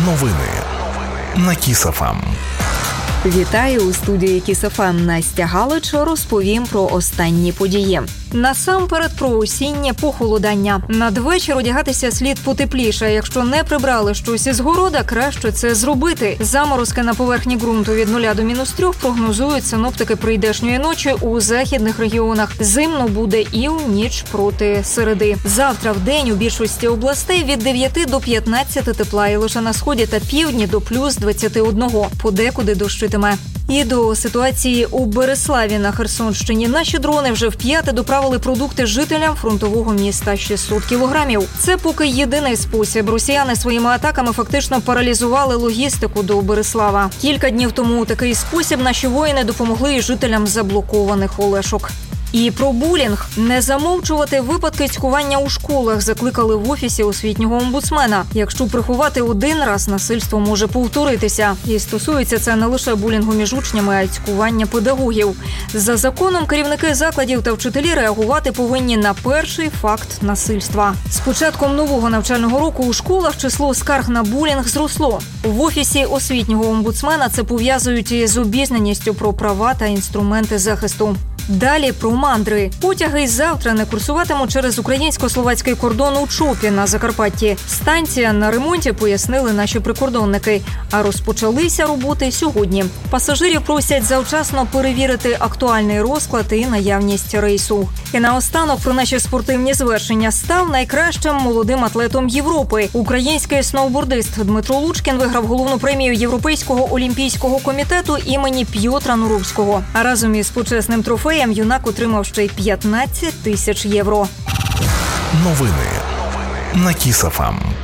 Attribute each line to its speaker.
Speaker 1: Новини на Kiss FM.
Speaker 2: Вітаю у студії Kiss FM. Настя Галич, розповім про останні події. Насамперед про осіннє похолодання. Надвечір одягатися слід потепліше. Якщо не прибрали щось із города, краще це зробити. Заморозки на поверхні ґрунту від 0 до -3 прогнозують синоптики прийдешньої ночі у західних регіонах. Зимно буде і у ніч проти середи. Завтра в день у більшості областей від 9 до 15 тепла, і лише на сході та півдні до плюс 21. Подекуди дощитиме. І до ситуації у Бериславі на Херсонщині. Наші дрони вже вп'яте доправили продукти жителям фронтового міста – 600 кілограмів. Це поки єдиний спосіб. Росіяни своїми атаками фактично паралізували логістику до Берислава. Кілька днів тому у такий спосіб наші воїни допомогли і жителям заблокованих Олешок. І про булінг. Не замовчувати випадки цькування у школах закликали в Офісі освітнього омбудсмена. Якщо приховати один раз, насильство може повторитися. І стосується це не лише булінгу між учнями, а й цькування педагогів. За законом керівники закладів та вчителі реагувати повинні на перший факт насильства. З початком нового навчального року у школах число скарг на булінг зросло. В Офісі освітнього омбудсмена це пов'язують із обізнаністю про права та інструменти захисту. Далі про мандри. Потяги завтра не курсуватимуть через українсько-словацький кордон у Чопі на Закарпатті. Станція на ремонті, пояснили наші прикордонники. А розпочалися роботи сьогодні. Пасажирів просять завчасно перевірити актуальний розклад і наявність рейсу. І наостанок про наші спортивні звершення. Став найкращим молодим атлетом Європи. Український сноубордист Дмитро Лучкін виграв головну премію Європейського олімпійського комітету імені П'єтра Нуровського. А разом із почесним трофеєм юнак отримав ще й 15 тисяч євро.
Speaker 1: Новини на Kiss FM.